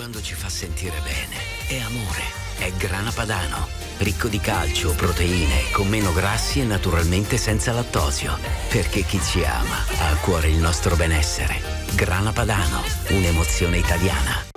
quando ci fa sentire bene. È amore, è Grana Padano. Ricco di calcio, proteine, con meno grassi e naturalmente senza lattosio. Perché chi ci ama ha a cuore il nostro benessere. Grana Padano, un'emozione italiana.